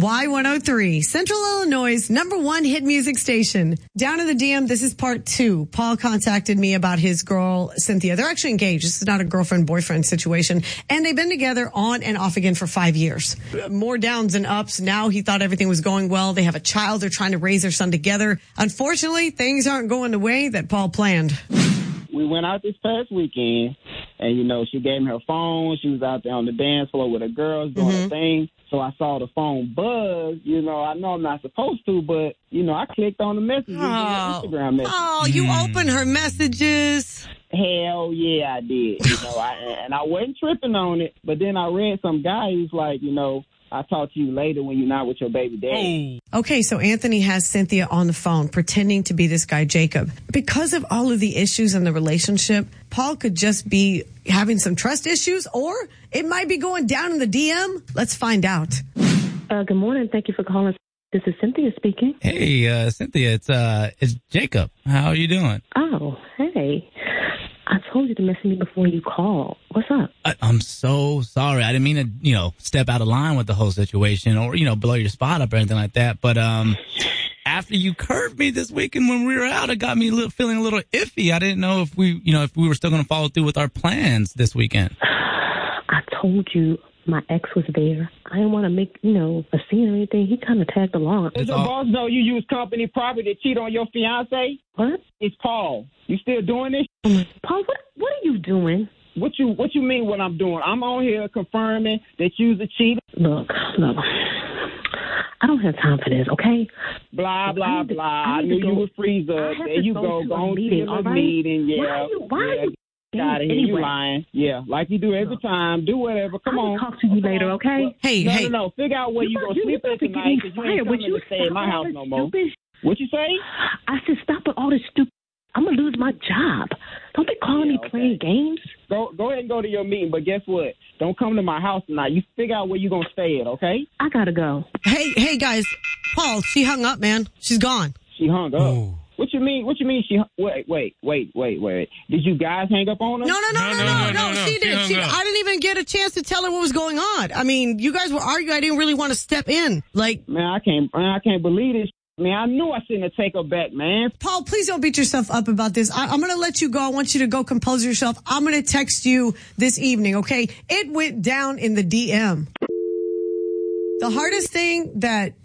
Y103, Central Illinois' #1 hit music station. Down in the DM, this is part 2. Paul contacted me about his girl, Cynthia. They're actually engaged. This is not a girlfriend-boyfriend situation. And they've been together on and off again for 5 years. More downs than ups. Now he thought everything was going well. They have a child. They're trying to raise their son together. Unfortunately, things aren't going the way that Paul planned. We went out this past weekend, and, you know, she gave me her phone. She was out there on the dance floor with her girls doing her thing. So I saw the phone buzz. You know I'm not supposed to, but, you know, I clicked on the messages, Instagram messages. Oh, you opened her messages. Hell yeah, I did. You know, I wasn't tripping on it, but then I read some guy who's like, you know, I'll talk to you later when you're not with your baby daddy. Okay, so Anthony has Cynthia on the phone pretending to be this guy, Jacob. Because of all of the issues in the relationship, Paul could just be having some trust issues, or it might be going down in the DM. Let's find out. Good morning. Thank you for calling. This is Cynthia speaking. Hey, Cynthia, it's Jacob. How are you doing? Oh, hey. I told you to message me before you call. What's up? I'm so sorry. I didn't mean to, you know, step out of line with the whole situation or, you know, blow your spot up or anything like that. But after you curved me this weekend when we were out, it got me feeling a little iffy. I didn't know if we were still going to follow through with our plans this weekend. I told you my ex was there. I didn't want to make, you know, a scene or anything. He kind of tagged along. Does your boss know you use company property to cheat on your fiance? What? It's Paul. You still doing this? Paul, what are you doing? What you mean what I'm doing? I'm on here confirming that you's a cheater. Look. I don't have time for this, okay? Blah, blah, blah. I knew you would freeze up. There you go. Go on to your meeting. Yeah. Why are you? Got it. Anyway. You lying. Yeah, like you do every time. Do whatever. Come on. I'll talk to you later, okay? Hey. No. Figure out where you going to sleep at tonight because you ain't coming to stay in my house no more. What you say? I said stop with all this stupid. I'm going to lose my job. Don't be calling me playing games. Go ahead and go to your meeting, but guess what? Don't come to my house tonight. You figure out where you're going to stay at, okay? I got to go. Hey, guys. Paul, she hung up, man. She's gone. She hung up. Ooh. What you mean? She wait. Did you guys hang up on her? No. She did. I didn't even get a chance to tell her what was going on. I mean, you guys were arguing. I didn't really want to step in. Like, man, I can't believe this. Man, I knew I shouldn't have taken her back, man. Paul, please don't beat yourself up about this. I'm going to let you go. I want you to go compose yourself. I'm going to text you this evening, okay? It went down in the DM. The hardest thing that